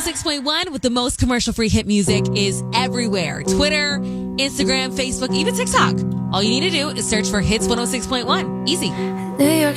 106.1 with the most commercial-free hit music is everywhere. Twitter, Instagram, Facebook, even TikTok. All you need to do is search for Hits 106.1. Easy. New York